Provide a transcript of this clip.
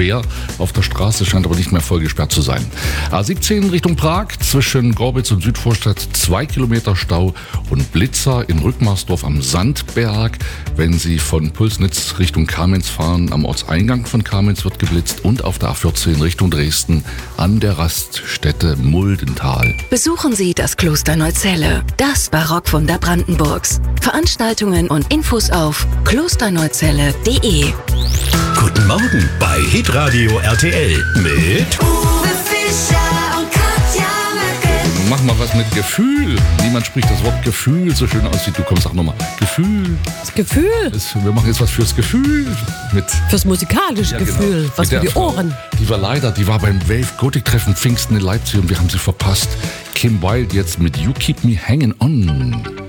quer auf der Straße, scheint aber nicht mehr voll gesperrt zu sein. A17 Richtung Prag, zwischen Gorbitz und Südvorstadt 2 Kilometer Stau und Blitzer in Rückmarsdorf am Sandberg. Wenn Sie von Pulsnitz Richtung Kamenz fahren, am Ortseingang von Kamenz wird geblitzt und auf der A14 Richtung Dresden an der Raststätte Muldental. Besuchen Sie das Kloster Neuzelle, das Barockwunder Brandenburgs. Veranstaltungen und Infos auf klosterneuzelle.de. Guten Morgen bei Hitradio RTL mit Uwe Fischer und Katja Möcke. Mach mal was mit Gefühl. Niemand spricht das Wort Gefühl so schön aus wie du. Komm, sag nochmal. Gefühl. Das Gefühl. Wir machen jetzt was fürs Gefühl. Fürs musikalische Gefühl. Genau. Was für Mit die der Frau, Ohren. Die war beim Wave Gothic Treffen Pfingsten in Leipzig und wir haben sie verpasst. Kim Wilde jetzt mit You Keep Me Hanging On.